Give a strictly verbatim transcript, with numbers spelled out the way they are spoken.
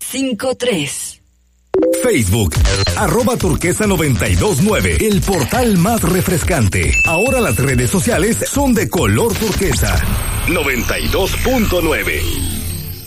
cinco tres. Facebook, arroba turquesa noventa y dos nueve, el portal más refrescante. Ahora las redes sociales son de color turquesa. noventa y dos punto nueve.